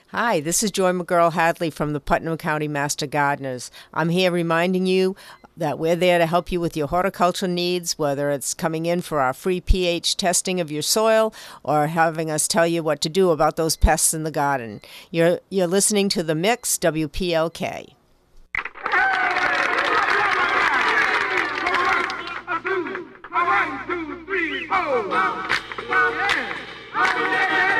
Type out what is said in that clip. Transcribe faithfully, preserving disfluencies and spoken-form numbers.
Hi, this is Joy McGurl Hadley from the Putnam County Master Gardeners. I'm here reminding you that we're there to help you with your horticulture needs, whether it's coming in for our free pH testing of your soil or having us tell you what to do about those pests in the garden. You're, you're listening to The Mix, W P L K.